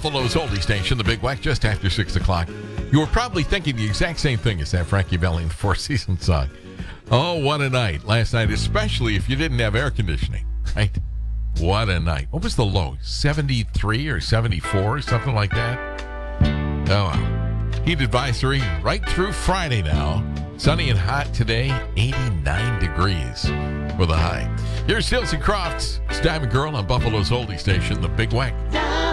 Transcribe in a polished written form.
Buffalo's oldie station, the Big Wack, just after 6 o'clock. You were probably thinking the exact same thing as that Frankie Valli and the Four Seasons song. Oh, what a night last night, especially if you didn't have air conditioning, right? What a night. What was the low? 73 or 74 or something like that? Oh, well. Heat advisory right through Friday now. Sunny and hot today, 89 degrees with a high. Here's Silsey Crofts. It's Diamond Girl on Buffalo's oldie station, the Big Wack.